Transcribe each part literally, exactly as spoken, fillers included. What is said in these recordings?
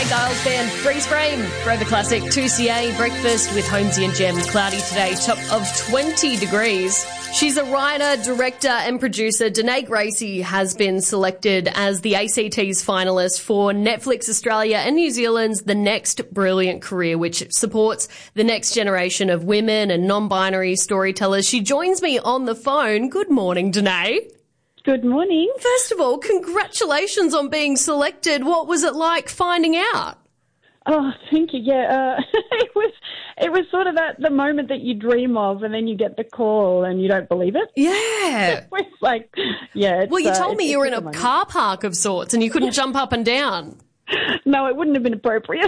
Ray Giles Band, Freeze Frame, Forever Classic, two C A, Breakfast with Holmesy and Jem. Cloudy today, top of twenty degrees. She's a writer, director and producer. Danae Gracie has been selected as the A C T's finalist for Netflix Australia and New Zealand's The Next Brilliant Career, which supports the next generation of women and non-binary storytellers. She joins me on the phone. Good morning, Danae. Good morning. First of all, congratulations on being selected. What was it like finding out? Oh, thank you. Yeah, uh, it was it was sort of that the moment that you dream of, and then you get the call and you don't believe it. Yeah. It was like, yeah. It's, well, you told uh, me you were in a car park of sorts and you couldn't jump up and down. No, it wouldn't have been appropriate.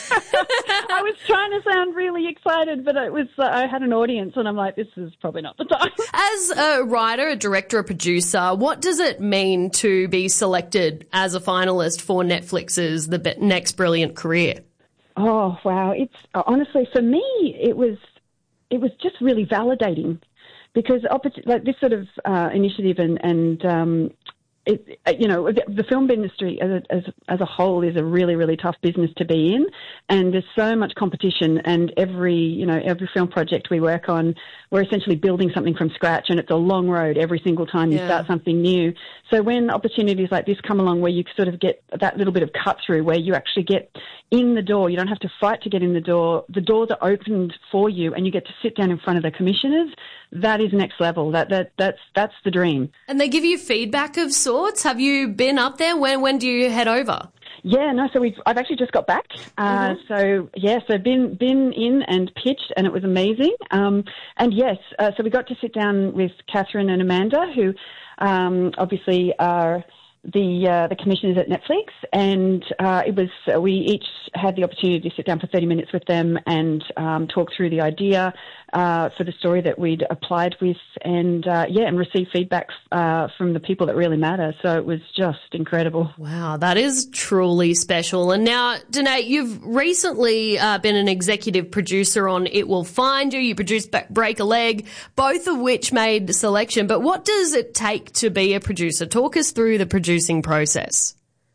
I was trying to sound really excited, but it was uh, I had an audience and I'm like, this is probably not the time. As a writer, a director, a producer, what does it mean to be selected as a finalist for Netflix's The Next Brilliant Career? Oh, wow. It's uh, honestly, for me, it was it was just really validating because like this sort of uh, initiative and, and um, It, you know, the, the film industry as a, as, as a whole is a really, really tough business to be in, and there's so much competition. And every, you know, every film project we work on, we're essentially building something from scratch, and it's a long road every single time you yeah. start something new. So when opportunities like this come along, where you sort of get that little bit of cut through, where you actually get in the door, you don't have to fight to get in the door. The doors are opened for you, and you get to sit down in front of the commissioners. That is next level. That that that's that's the dream. And they give you feedback of sorts. Have you been up there? When when do you head over? Yeah, no. So we've I've actually just got back. Uh, mm-hmm. So yeah, so been been in and pitched, and it was amazing. Um, and yes, uh, so we got to sit down with Catherine and Amanda, who um, obviously are the uh, the commissioners at Netflix, and uh, it was uh, we each had the opportunity to sit down for thirty minutes with them and um, talk through the idea uh, for the story that we'd applied with, and uh, yeah, and receive feedback uh, from the people that really matter. So it was just incredible. Wow, that is truly special. And now, Danae, you've recently uh, been an executive producer on It Will Find You. You produced Break a Leg, both of which made selection. But what does it take to be a producer? Talk us through the producing process.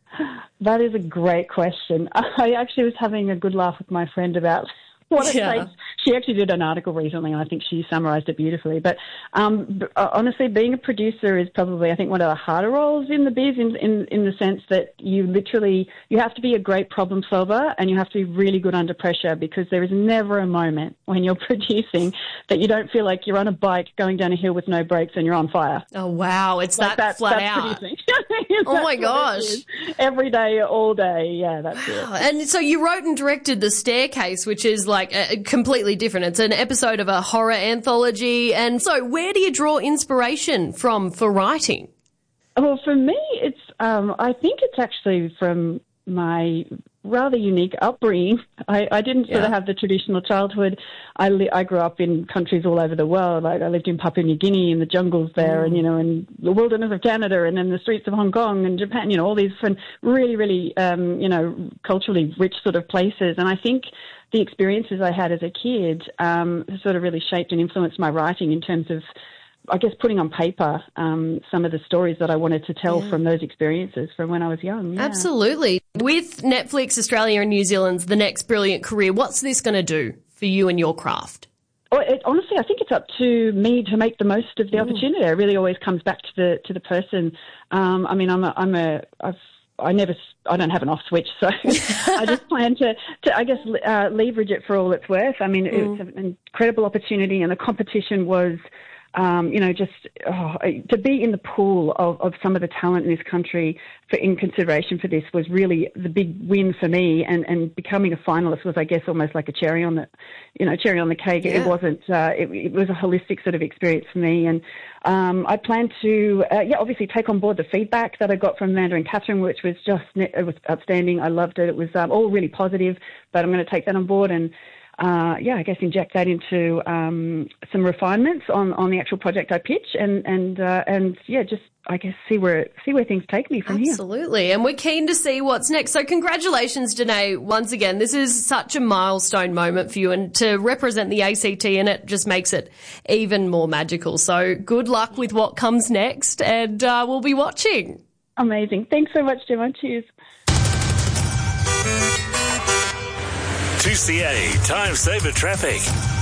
That is a great question. I actually was having a good laugh with my friend about what it yeah. takes. She actually did an article recently, and I think she summarised it beautifully. But um, honestly, being a producer is probably, I think, one of the harder roles in the biz, in, in in the sense that you literally you have to be a great problem solver, and you have to be really good under pressure, because there is never a moment when you're producing that you don't feel like you're on a bike going down a hill with no brakes and you're on fire. Oh wow, it's like that, that flat that's out. Producing. Oh my gosh! Every day, all day. Yeah, that's wow. it. And so you wrote and directed The Staircase, which is like a, completely different. It's an episode of a horror anthology. And so where do you draw inspiration from for writing? Well, for me, it's um, I think it's actually from my rather unique upbringing. I, I didn't sort yeah. of have the traditional childhood. I li- I grew up in countries all over the world. Like I lived in Papua New Guinea, in the jungles there, mm. and you know, in the wilderness of Canada, and then the streets of Hong Kong and Japan. You know, all these fun, really, really, um, you know, culturally rich sort of places. And I think the experiences I had as a kid um, sort of really shaped and influenced my writing in terms of, I guess, putting on paper um, some of the stories that I wanted to tell yeah. from those experiences from when I was young. Yeah. Absolutely. With Netflix Australia and New Zealand's The Next Brilliant Career, what's this going to do for you and your craft? Oh, it, honestly, I think it's up to me to make the most of the Ooh. opportunity. It really always comes back to the to the person. Um, I mean, I'm a, I'm a I've I never, I don't have an off switch, so I just plan to, to I guess, uh, leverage it for all it's worth. I mean, mm. it was an incredible opportunity, and the competition was, um, you know, just oh, to be in the pool of, of some of the talent in this country for in consideration for this was really the big win for me. And, and becoming a finalist was, I guess, almost like a cherry on the, you know, cherry on the cake. Yeah. It wasn't. Uh, it, it was a holistic sort of experience for me, and um, I plan to, uh, yeah, obviously take on board the feedback that I got from Amanda and Catherine, which was just it was outstanding. I loved it. It was um, all really positive, but I'm going to take that on board and. Uh, yeah, I guess inject that into um, some refinements on, on the actual project I pitch, and and uh, and yeah, just I guess see where see where things take me from Absolutely. here. Absolutely, and we're keen to see what's next. So congratulations, Danae, once again. This is such a milestone moment for you, and to represent the A C T in it just makes it even more magical. So good luck with what comes next, and uh, we'll be watching. Amazing. Thanks so much, Gemma. Cheers. two C A Time Saver Traffic.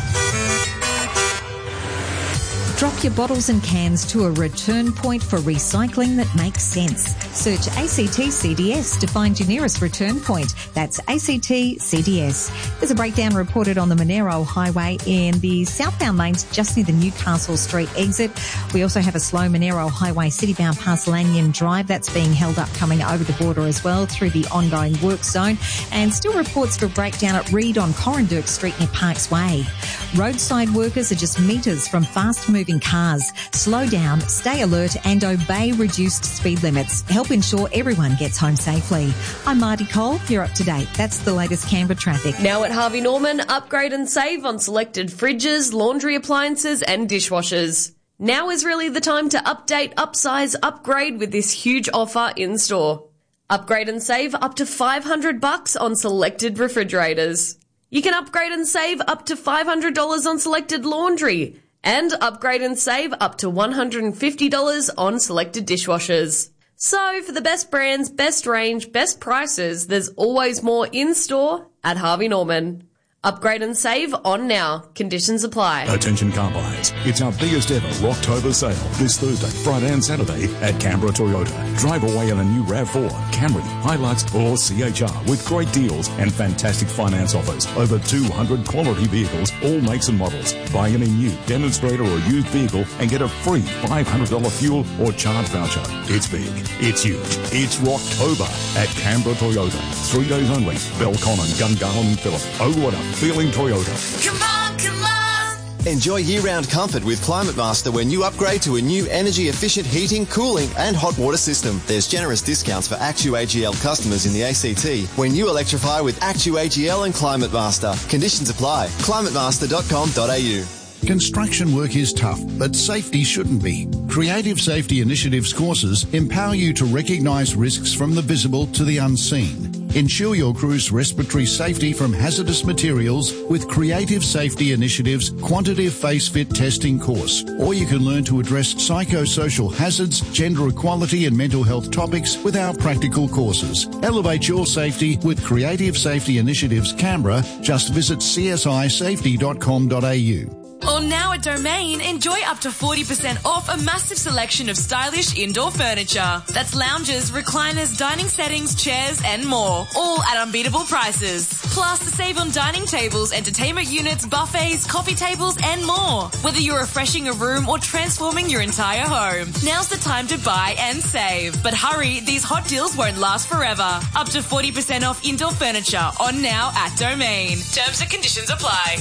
Drop your bottles and cans to a return point for recycling that makes sense. Search A C T C D S to find your nearest return point. That's A C T C D S. There's a breakdown reported on the Monero Highway in the southbound lanes just near the Newcastle Street exit. We also have a slow Monero Highway citybound past Lanyon Drive. That's being held up coming over the border as well through the ongoing work zone. And still reports for breakdown at Reed on Corrindurk Street near Parks Way. Roadside workers are just metres from fast-moving cars. Slow down, stay alert and obey reduced speed limits. Help ensure everyone gets home safely. I'm Marty Cole. You're up to date. That's the latest Canberra traffic. Now at Harvey Norman, upgrade and save on selected fridges, laundry appliances and dishwashers. Now is really the time to update, upsize, upgrade with this huge offer in store. Upgrade and save up to five hundred bucks on selected refrigerators. You can upgrade and save up to five hundred dollars on selected laundry and upgrade and save up to one hundred fifty dollars on selected dishwashers. So for the best brands, best range, best prices, there's always more in store at Harvey Norman. Upgrade and save on now. Conditions apply. Attention car buyers. It's our biggest ever Rocktober sale this Thursday, Friday and Saturday at Canberra Toyota. Drive away in a new RAV four, Camry, Hilux or C H R with great deals and fantastic finance offers. Over two hundred quality vehicles, all makes and models. Buy any new demonstrator or used vehicle and get a free five hundred dollars fuel or charge voucher. It's big. It's huge. It's Rocktober at Canberra Toyota. Three days only. Belconnen, Gungahlin and Phillip. Oh, what a feeling Toyota. Come on, come on! Enjoy year-round comfort with Climate Master when you upgrade to a new energy-efficient heating, cooling and hot water system. There's generous discounts for Actu A G L customers in the A C T when you electrify with Actu A G L and Climate Master. Conditions apply. climate master dot com dot a u. Construction work is tough, but safety shouldn't be. Creative Safety Initiatives courses empower you to recognise risks from the visible to the unseen. Ensure your crew's respiratory safety from hazardous materials with Creative Safety Initiatives Quantitative Face Fit Testing course. Or you can learn to address psychosocial hazards, gender equality and mental health topics with our practical courses. Elevate your safety with Creative Safety Initiatives Canberra. Just visit c s i safety dot com dot a u. Or now at Domain, enjoy up to forty percent off a massive selection of stylish indoor furniture. That's lounges, recliners, dining settings, chairs and more. All at unbeatable prices. Plus, save on dining tables, entertainment units, buffets, coffee tables and more. Whether you're refreshing a room or transforming your entire home, now's the time to buy and save. But hurry, these hot deals won't last forever. Up to forty percent off indoor furniture on now at Domain. Terms and conditions apply.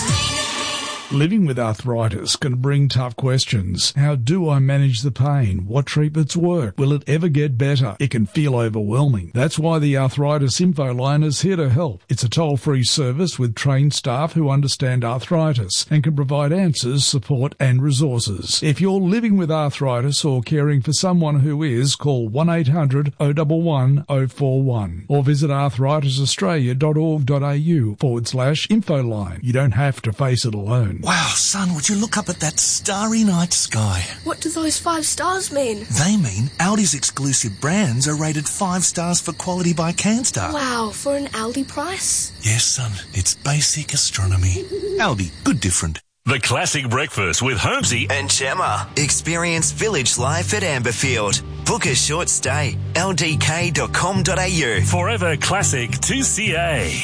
Living with arthritis can bring tough questions. How do I manage the pain? What treatments work? Will it ever get better? It can feel overwhelming. That's why the Arthritis Info Line is here to help. It's a toll-free service with trained staff who understand arthritis and can provide answers, support and resources. If you're living with arthritis or caring for someone who is, call one eight hundred oh one one oh four one or visit arthritis australia dot org dot a u forward slash info line. You don't have to face it alone. Wow, son, would you look up at that starry night sky? What do those five stars mean? They mean Aldi's exclusive brands are rated five stars for quality by CanStar. Wow, for an Aldi price? Yes, son, it's basic astronomy. Aldi, good different. The Classic Breakfast with Holmesy and Gemma. Experience village life at Amberfield. Book a short stay. l d k dot com dot a u. Forever Classic two C A.